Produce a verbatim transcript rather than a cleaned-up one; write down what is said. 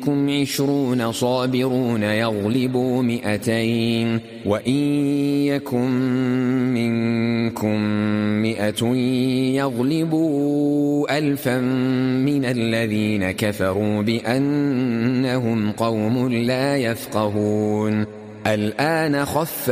منكم عشرون صابرون يغلبوا مئتين وإن يكن منكم مئة يغلبوا ألفا من الذين كفروا بأنهم قوم لا يفقهون. الآن خف